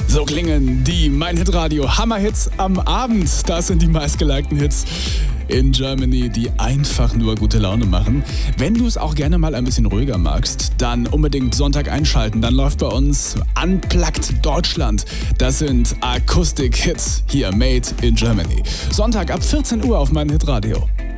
So klingen die Mein Hit Radio Hammerhits am Abend. Das sind die meistgelikten Hits in Germany, die einfach nur gute Laune machen. Wenn du es auch gerne mal ein bisschen ruhiger magst, dann unbedingt Sonntag einschalten. Dann läuft bei uns Unplugged Deutschland. Das sind Akustik-Hits hier made in Germany. Sonntag ab 14 Uhr auf Mein Hit Radio.